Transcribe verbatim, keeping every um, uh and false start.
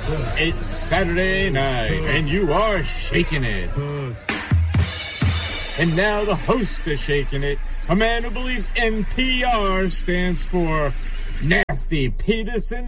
It's Saturday night, and you are shaking it. And now the host of Shaking It, a man who believes N P R stands for Nasty Peterson